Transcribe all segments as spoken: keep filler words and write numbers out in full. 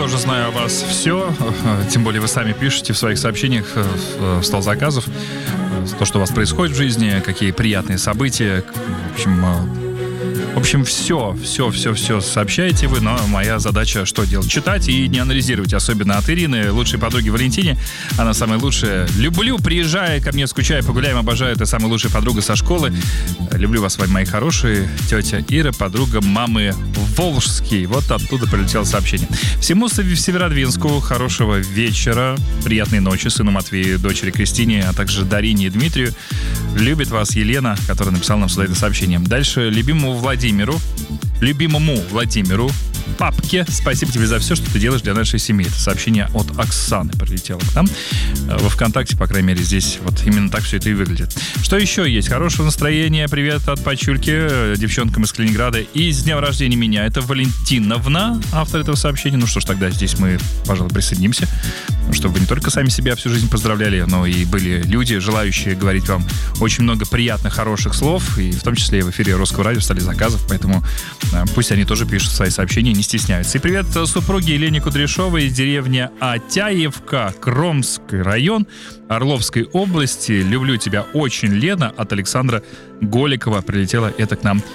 тоже знаю о вас все. Тем более вы сами пишете в своих сообщениях в стол заказов то, что у вас происходит в жизни, какие приятные события. В общем, в общем, все, все, все, все сообщаете вы, но моя задача что делать? Читать и не анализировать, особенно от Ирины, лучшей подруги Валентине. Она самая лучшая. Люблю, приезжай ко мне, скучай, погуляем, обожаю. Ты самая лучшая подруга со школы. Люблю вас, мои хорошие. Тетя Ира, подруга мамы Волжский. Вот оттуда прилетело сообщение. Всему Северодвинску хорошего вечера, приятной ночи сыну Матвею, дочери Кристине, а также Дарине и Дмитрию. Любит вас Елена, которая написала нам сюда это сообщение. Дальше любимому Владимиру, любимому Владимиру, папке, спасибо тебе за все, что ты делаешь для нашей семьи. Это сообщение от Оксаны прилетело к нам. Во ВКонтакте, по крайней мере, здесь вот именно так все это и выглядит. Что еще есть? Хорошего настроения. Привет от Пачульки, девчонкам из Калининграда. И с днем рождения меня. Это Валентиновна, автор этого сообщения. Ну что ж, тогда здесь мы, пожалуй, присоединимся. Чтобы вы не только сами себя всю жизнь поздравляли, но и были люди, желающие говорить вам очень много приятных, хороших слов. И в том числе и в эфире Русского радио стали заказов. Поэтому пусть они тоже пишут свои сообщения, не стесняются. И привет супруге Елене Кудряшовой из деревни Атяевка, Кромский район Орловской области. Люблю тебя очень, Лена. От Александра Голикова прилетело это к нам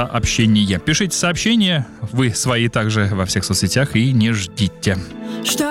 сообщение. Пишите сообщения, вы свои также во всех соцсетях и не ждите.